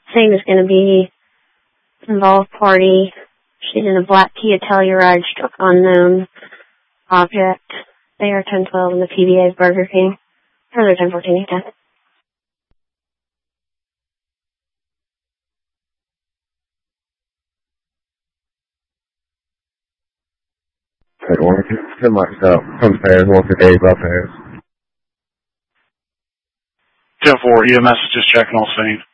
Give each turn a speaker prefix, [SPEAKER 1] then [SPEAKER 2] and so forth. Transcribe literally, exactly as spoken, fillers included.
[SPEAKER 1] Same is going to be involved party. She's in a black Kia Telluride, struck unknown object. They are ten twelve in the P B A's Burger King. Further ten fourteen ten.
[SPEAKER 2] Good morning. Ten myself. Come fast. One for Dave up fast.
[SPEAKER 3] ten four, E M S is just checking on scene.